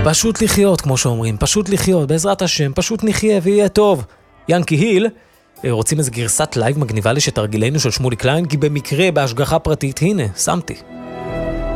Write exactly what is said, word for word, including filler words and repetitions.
פשוט לחיות, כמו שאומרים, פשוט לחיות, בעזרת השם, פשוט נחיה ויהיה טוב. ינקי היל, רוצים איזה גרסת לייב מגניבה לי שתרגילנו של שמולי קליין, כי במקרה בהשגחה פרטית, הנה, שמתי.